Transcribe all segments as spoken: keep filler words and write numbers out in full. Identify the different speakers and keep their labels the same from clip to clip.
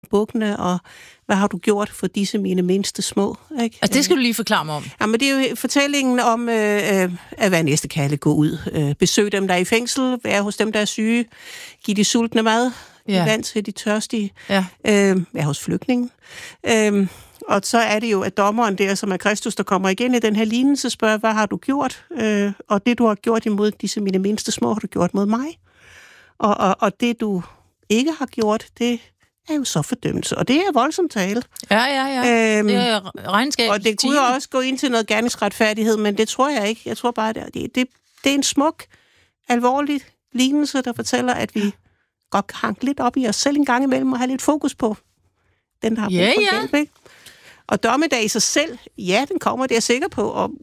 Speaker 1: bukkene, og hvad har du gjort for disse mine mindste små? Ikke?
Speaker 2: Altså, det skal du lige forklare mig om.
Speaker 1: Ja, men det er jo fortællingen om øh, øh, at være næste kalde, gå ud, øh, besøg dem, der er i fængsel, være hos dem, der er syge, give de sultne mad, ja. Vand til de tørstige,
Speaker 2: ja.
Speaker 1: øh, være hos flygtningen. Øh, og så er det jo, at dommeren der, som er Kristus, der kommer igen i den her lignelse, spørger, hvad har du gjort? Øh, og det, du har gjort imod disse mine mindste små, har du gjort mod mig. Og, og, og det, du ikke har gjort, det er jo så fordømmelse. Og det er voldsomt tale.
Speaker 2: Ja, ja, ja. Øhm, det er regnskab.
Speaker 1: Og det kunne jo også gå ind til noget gerningsretfærdighed, men det tror jeg ikke. Jeg tror bare, det, det, det, det er en smuk, alvorlig lignelse, der fortæller, at vi godt kan hanke lidt op i os selv en gang imellem og have lidt fokus på den, der har brug
Speaker 2: ja,
Speaker 1: for
Speaker 2: ja.
Speaker 1: hjælp, ikke? Og dommedag i sig selv, ja, den kommer, det er jeg sikker på. Og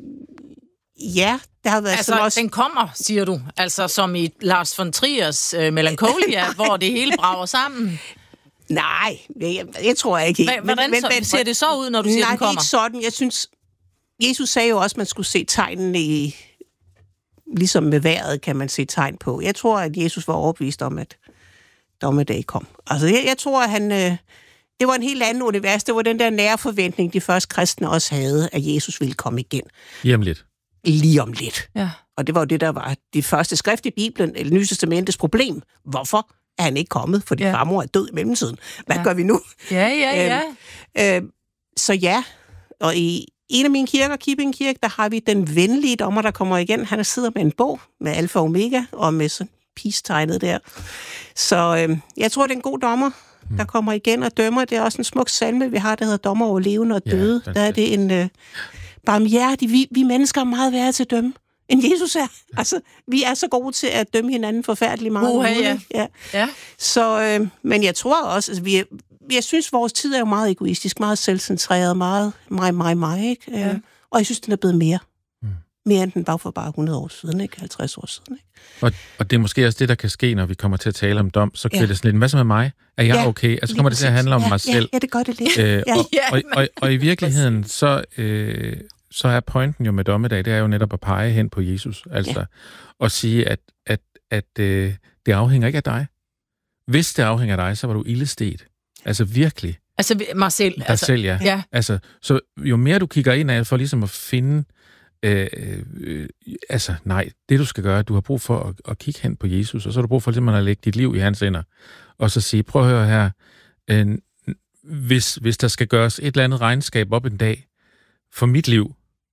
Speaker 1: ja, det har været
Speaker 2: altså,
Speaker 1: som også...
Speaker 2: den kommer, siger du. Altså, som i Lars von Triers uh, Melancholia, hvor det hele brager sammen.
Speaker 1: Nej, jeg, jeg tror ikke.
Speaker 2: Hva, hvordan men, så, men, ser det så ud, når du siger,
Speaker 1: nej,
Speaker 2: den kommer?
Speaker 1: Nej, det er ikke sådan. Jeg synes, Jesus sagde jo også, at man skulle se tegnene i... Ligesom med vejret kan man se tegn på. Jeg tror, at Jesus var overbevist om, at dommedag kom. Altså, jeg, jeg tror, at han... Øh, det var en helt anden univers. Det var den der nære forventning, de første kristne også havde, at Jesus ville komme igen.
Speaker 3: Lige om lidt.
Speaker 1: Lige om lidt.
Speaker 2: Ja.
Speaker 1: Og det var jo det, der var det første skrift i Bibelen, eller Nye Testamentets problem. Hvorfor er han ikke kommet? Fordi ja. farmor er død i mellemtiden. Hvad ja. gør vi nu?
Speaker 2: Ja, ja,
Speaker 1: ja. Øhm, øh, så ja, og i en af mine kirker, Kipping Kirke, der har vi den venlige dommer, der kommer igen. Han sidder med en bog med alfa og omega, og med sådan peace-tegnet der. Så øh, jeg tror, det er en god dommer, der kommer igen og dømmer. Det er også en smuk salme, vi har, der hedder Dommer over levende og døde. Ja, der er det en øh, barmhjertig. Vi, vi mennesker er meget værre til at dømme, end Jesus er. Altså, vi er så gode til at dømme hinanden forfærdeligt meget.
Speaker 2: Uha, ja.
Speaker 1: Ja.
Speaker 2: Ja.
Speaker 1: Så, øh, men jeg tror også, altså, vi, jeg synes, vores tid er jo meget egoistisk, meget selvcentreret, meget mig, mig, mig, ikke? Ja. Og jeg synes, den er blevet mere. Mm. Mere end den bare for bare hundrede år siden, ikke? halvtreds år siden, ikke?
Speaker 3: Og, og det er måske også det, der kan ske, når vi kommer til at tale om dom. Så kan ja. det sådan lidt, hvad så med mig? Er jeg ja, okay? Altså kommer det til at handle om
Speaker 1: ja,
Speaker 3: mig
Speaker 1: ja,
Speaker 3: selv.
Speaker 1: Ja, det gør det lidt.
Speaker 3: Øh,
Speaker 1: ja.
Speaker 3: og, og, og, og i virkeligheden, så, øh, så er pointen jo med dommedag, det er jo netop at pege hen på Jesus. Altså, ja. og sige, at, at, at øh, det afhænger ikke af dig. Hvis det afhænger af dig, så var du ildestet. Altså virkelig.
Speaker 2: Altså mig selv.
Speaker 3: Dig
Speaker 2: altså,
Speaker 3: selv, ja.
Speaker 2: ja.
Speaker 3: Altså, så jo mere du kigger ind af, for ligesom at finde Øh, øh, altså nej, det du skal gøre, du har brug for at, at kigge hen på Jesus, og så har du brug for simpelthen at lægge dit liv i hans hænder, og så sige, prøv at høre her, øh, hvis, hvis der skal gøres et eller andet regnskab op en dag for mit liv,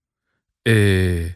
Speaker 3: øh,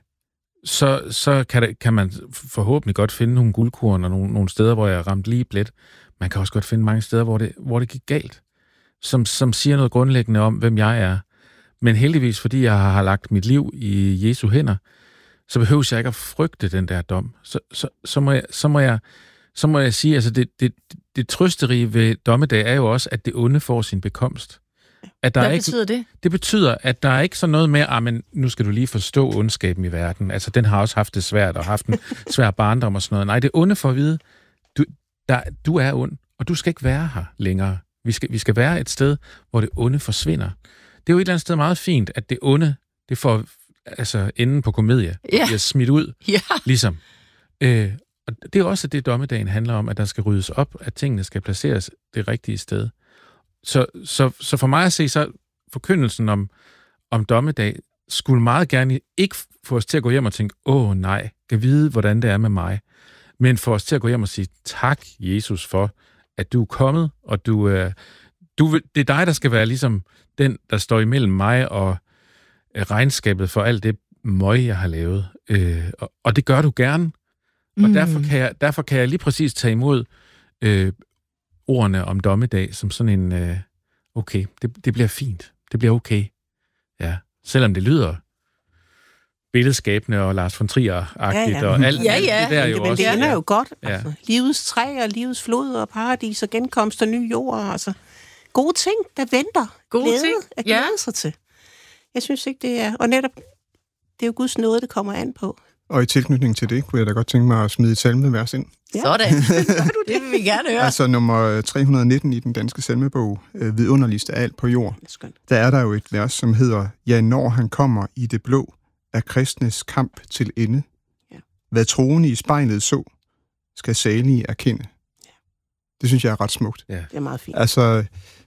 Speaker 3: så, så kan, det, kan man forhåbentlig godt finde nogle guldkorn og nogle, nogle steder, hvor jeg har ramt lige blet. Man kan også godt finde mange steder, hvor det, hvor det gik galt, som, som siger noget grundlæggende om, hvem jeg er. Men heldigvis, fordi jeg har lagt mit liv i Jesu hænder, så behøver jeg ikke at frygte den der dom. Så, så, så, må, jeg, så, må, jeg, så må jeg sige, altså det, det, det trøsterige ved dommedag er jo også, at det onde får sin bekomst. At der
Speaker 2: Hvad
Speaker 3: ikke,
Speaker 2: betyder det?
Speaker 3: Det betyder, at der er ikke sådan noget med, at men nu skal du lige forstå ondskaben i verden. Altså, den har også haft det svært, og haft en svær barndom og sådan noget. Nej, det onde for at vide, du, der, du er ond, og du skal ikke være her længere. Vi skal, vi skal være et sted, hvor det onde forsvinder. Det er jo et eller andet sted meget fint, at det onde, det får altså enden på komedie,
Speaker 2: ja.
Speaker 3: bliver smidt ud,
Speaker 2: ja.
Speaker 3: ligesom. Øh, og det er også det, dommedagen handler om, at der skal ryddes op, at tingene skal placeres det rigtige sted. Så, så, så for mig at se, så forkyndelsen om, om dommedag skulle meget gerne ikke få os til at gå hjem og tænke, åh nej, kan vide, hvordan det er med mig, men få os til at gå hjem og sige, tak Jesus for, at du er kommet, og du, øh, du, det er dig, der skal være ligesom den, der står imellem mig og regnskabet for alt det møg, jeg har lavet. Øh, og, og det gør du gerne. Og mm. derfor, kan jeg, derfor kan jeg lige præcis tage imod øh, ordene om dommedag som sådan en, øh, okay, det, det bliver fint. Det bliver okay. Ja, selvom det lyder billedskabende og Lars von Trier-agtigt
Speaker 1: ja, ja.
Speaker 3: og alt
Speaker 2: ja, ja.
Speaker 1: det der
Speaker 2: men,
Speaker 1: jo
Speaker 3: men
Speaker 1: også. Men det ender jo godt.
Speaker 3: Ja.
Speaker 1: Altså. Livets træ og livets flod og paradis og genkomst og ny jord. Altså. Gode ting, der venter.
Speaker 2: Gode
Speaker 1: glæde
Speaker 2: ting.
Speaker 1: at glæde
Speaker 2: ja.
Speaker 1: sig til. Jeg synes ikke, det er... Og netop, det er jo Guds nåde, det kommer an på.
Speaker 4: Og i tilknytning til det, kunne jeg da godt tænke mig at smide et salmevers ind.
Speaker 2: Ja. Sådan. Det vil vi gerne høre.
Speaker 4: Altså nummer tre hundrede nitten i den danske salmebog, øh, vidunderligst af alt på jord. Der er der jo et vers, som hedder, ja, når han kommer i det blå, er kristnes kamp til ende. Ja. Hvad troende i spejlet så, skal salige erkende. Ja. Det synes jeg er ret smukt.
Speaker 1: Ja. Det er meget fint.
Speaker 4: Altså,